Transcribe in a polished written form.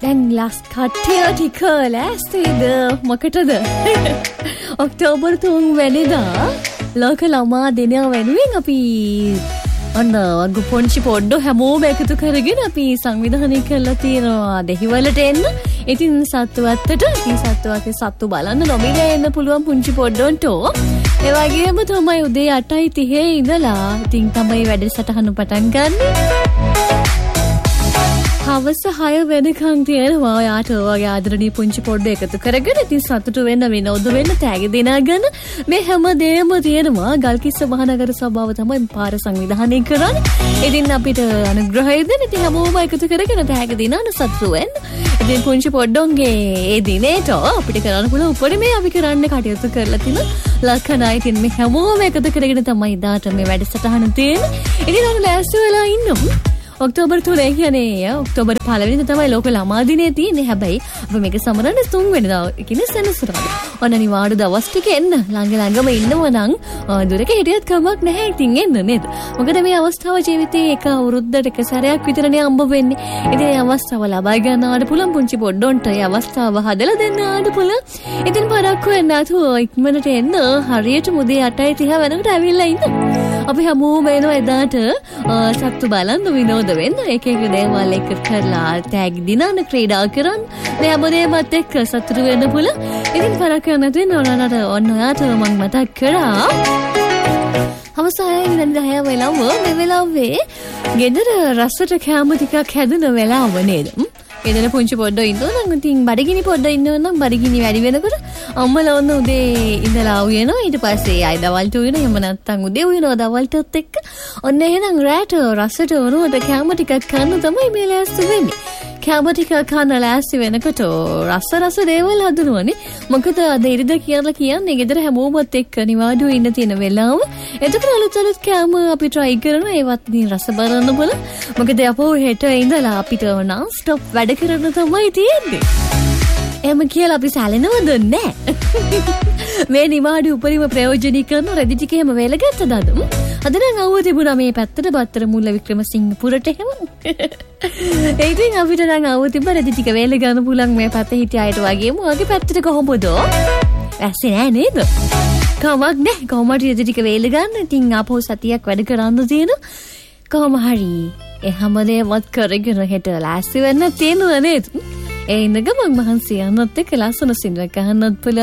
දැන් ලස් කට්ටිය ටික ලෑස්තිද මොකටද? ඔක්තෝබර් 3 වෙනිදා ලෝක ළමා දිනය වෙනුවෙන් අපි අන්න වගු පොන්චි පොඩ්ඩෝ හැමෝම එකතු කරගෙන අපි සංවිධානය කරලා තියෙනවා දෙහිවලට එන්න. ඉතින් සත්තු බලන්න නොමිලේ එන්න පුළුවන් පුංචි පොඩ්ඩොන්ට. ඒ වගේම තමයි උදේ 8:30 ඉඳලා ඉතින් තමයි වැඩසටහන පටන් ගන්න. හවස 6 වෙනකන් තියෙනවා. ඔයාට ඔයගේ ආදරණීය පුංචි පොඩ්ඩ එකතු කරගෙන ඉතින් සතුටු වෙන්න විනෝද වෙන්න තෑගි දෙනාගෙන මේ හැම දෙයක්ම තියෙනවා. ගල්කිස්ස මහනගර සභාව තමයි පාර සංවිධානය කරන්නේ. ඉතින් අපිට අනුග්‍රහය දෙන්න ඉතින් හැමෝම එකතු කරගෙන තෑගි දිනාන සතුටු වෙන්න. ඉතින් පුංචි පොඩ්ඩොන්ගේ ඒ දිනේට අපිට කරන්න පුළුවන් උපරිමේ අපි කරන්න කටයුතු කරලා තින ලක්කනයි. ඉතින් මේ හැමෝම එකතු කරගෙන තමයි ඉදාට මේ වැඩසටහන තියෙන්නේ. ඉතින් ඔන්න ලෑස්ති වෙලා ඉන්නමු. ඔක්තෝබර් 3 කියන්නේ ඔක්තෝබර් 1 වෙනිදා තමයි ලෝක ළමා දිනේ තියෙන්නේ. හැබැයි අපි මේක සමරන්නේ 3 වෙනිදා කියන්නේ සෙනසුරාදා. ඔන්න නිවාඩු දවස් ටික එන්න ළඟම ඉන්නවා නම් දුරක හිටියත් කමක් නැහැ. ඉතින් එන්න නේද? මොකද මේ අවස්ථාව ජීවිතේ එක අවුරුද්දට එක සැරයක් විතරනේ හම්බ වෙන්නේ. ඉතින් මේ අවස්ථාව ලබා ගන්නවට පුළුවන් පුංචි පොඩ්ඩොන්ට ඒ අවස්ථාව හදලා දෙන්නට පුළුවන්. ඉතින් පරක්කු වෙන්න අතු ඉක්මනට එන්න හරියට මුදේ 8:30 වෙනකොට ඇවිල්ලා ඉන්න. අපි හැමෝම එනවා එදාට සත්තු බලන්න විනෝද වෙන්න එක දේවල් එක කරලා තෑගි දිනන ක්‍රීඩා කරන්න මේ හැමදේමත් එක්ක සතුටු වෙන්න පුළුවන්. ඉතින් පරක් යන්නත් වෙන ඕනකට ඔන්න ඔයාට මම මතක් කරා අවසානයේ ඉඳන් 10 වෙලාව මේ වෙලාවේ ගෙදර රසට කැම ටිකක් හැදුන වෙලාව නේද? ගෙදර පුංචි පොඩ්ඩෝ ඉන්නවා නම් ඉතින් බඩගිනි පොඩ්ඩෝ ඉන්නවා නම් බඩගිනි වැඩි වෙනකොට අම්මලා ඔන්න උදේ ඉඳලා උයනවා. ඊට පස්සේ ආයි දවල්ට උයනවා. එහෙම නැත්නම් උදේ උයනවා දවල්ටත් එක්ක. ඔන්න එහෙනම් රැට රසට උරුවට කැම ටිකක් කන්න තමයි මේ ලෑස්ති වෙන්නේ. කැම ටික කන්න ලෑස්ති වෙනකොට රස දේවල් හදනවනේ. මොකද අද ඉරිදා කියලා කියන්නේ ගෙදර හැමෝමත් එක්ක නිවාඩුව ඉන්න තියෙන වෙලාව. එතකොට අලුත් කැම අපි try කරනවා. ඒවත් ඉතින් රස බලන්න බලන්න. මොකද අපෝ හෙට ඉඳලා අපිට non stop වැඩ කරන්න තමයි තියෙන්නේ. එහෙම කියලා අපි සැලෙනවද නැහැ. මේ නිවාඩු උපරිම ප්‍රයෝජනීය කරන රෙදි ටික එහෙම වේලගත්තද අද? අද නම් අවුව තිබුණා මේ පැත්තට බත්තර මුල්ල වික්‍රමසිංහපුරට එහෙම. ඒ ඉතින් අපිට නම් අවුව තිබ්බ රෙදි ටික වේල ගන්න පුළුවන් මේ පැත්තේ හිටිය අයට වගේම ඔයගේ පැත්තට කොහොමද? වැස්සේ නෑ නේද? කමක් නෑ. කොහොමද රෙදි ටික වේල ගන්න? ඉතින් ආපහු සතියක් වැඩ කරන්න තියෙනවා. කොහොම හරි ඒ හැමදේමත් කරගෙන හෙට ලෑස්ති වෙන්න තියෙනවා නේද? ඒ ඉඳගම මහන්සි යන්නත් එක්ක ලස්සන සින්දුවක් අහන්නත් පුළුවන්.